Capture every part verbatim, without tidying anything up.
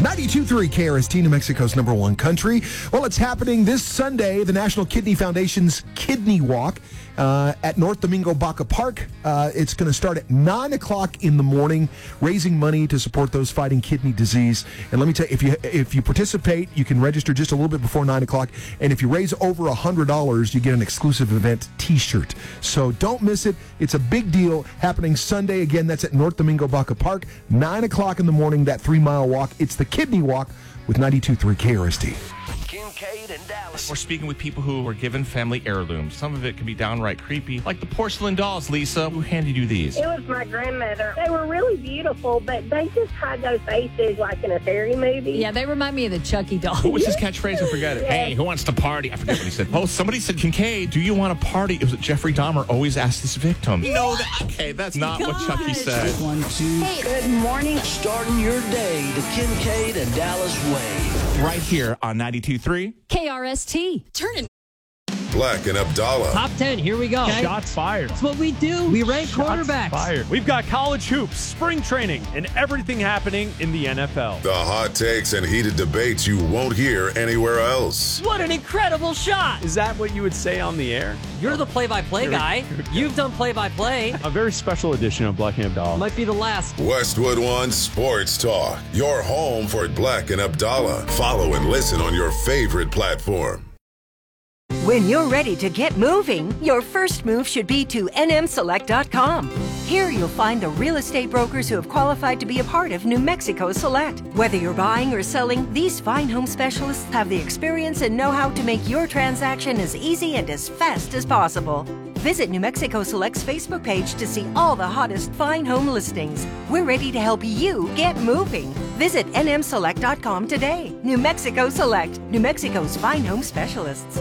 ninety-two point three K R S T, New Mexico's number one country. Well, it's happening this Sunday, the National Kidney Foundation's Kidney Walk uh, at North Domingo Baca Park. Uh, it's going to start at nine o'clock in the morning, raising money to support those fighting kidney disease. And let me tell you, if you if you participate, you can register just a little bit before nine o'clock. And if you raise over one hundred dollars, you get an exclusive event T-shirt. So don't miss it. It's a big deal happening Sunday. Again, that's at North Domingo Baca Park, nine o'clock in the morning, that three-mile walk. It's the Kidney Walk with ninety-two point three K R S T. Kincaid and Dallas. We're speaking with people who were given family heirlooms. Some of it can be downright creepy, like the porcelain dolls. Lisa, who handed you these? It was my grandmother. They were really beautiful, but they just had those faces like in a fairy movie. Yeah, they remind me of the Chucky doll. What was his catchphrase? I forget it. Yeah. Hey, who wants to party? I forget what he said. Oh, somebody said, Kincaid, do you want to party? It was Jeffrey Dahmer always asked his victim. No, that, okay, that's not what Chucky said. One, two. Hey, good morning. Starting your day the Kincaid and Dallas way. Right here on ninety-two point three. K R S T. Turning. Black and Abdallah. Top ten, here we go. Okay? Shots fired. That's what we do. We rank Shots quarterbacks. fired. We've got college hoops, spring training, and everything happening in the N F L. The hot takes and heated debates you won't hear anywhere else. What an incredible shot. Is that what you would say on the air? You're the play-by-play guy. You've done play-by-play. A very special edition of Black and Abdallah. Might be the last. Westwood One Sports Talk. Your home for Black and Abdallah. Follow and listen on your favorite platform. When you're ready to get moving, your first move should be to N M select dot com. Here you'll find the real estate brokers who have qualified to be a part of New Mexico Select. Whether you're buying or selling, these fine home specialists have the experience and know-how to make your transaction as easy and as fast as possible. Visit New Mexico Select's Facebook page to see all the hottest fine home listings. We're ready to help you get moving. Visit N M select dot com today. New Mexico Select, New Mexico's fine home specialists.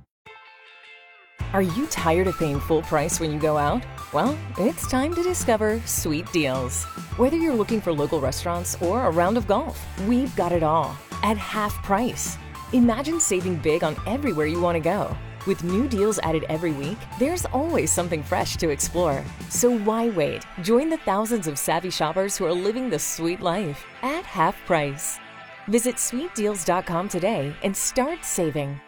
Are you tired of paying full price when you go out? Well, it's time to discover Sweet Deals. Whether you're looking for local restaurants or a round of golf, we've got it all at half price. Imagine saving big on everywhere you want to go. With new deals added every week, there's always something fresh to explore. So why wait? Join the thousands of savvy shoppers who are living the sweet life at half price. Visit sweet deals dot com today and start saving.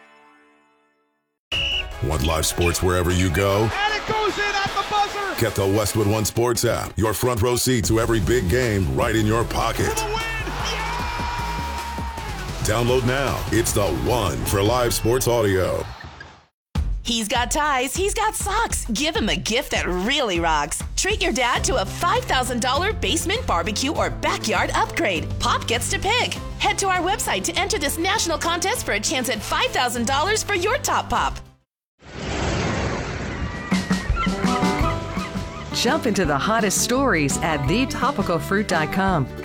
Want live sports wherever you go? And it goes in at the buzzer! Get the Westwood One Sports app. Your front row seat to every big game right in your pocket. For the win! Yeah! Download now. It's the one for live sports audio. He's got ties, he's got socks. Give him a gift that really rocks. Treat your dad to a five thousand dollars basement barbecue or backyard upgrade. Pop gets to pick. Head to our website to enter this national contest for a chance at five thousand dollars for your top pop. Jump into the hottest stories at the topical fruit dot com.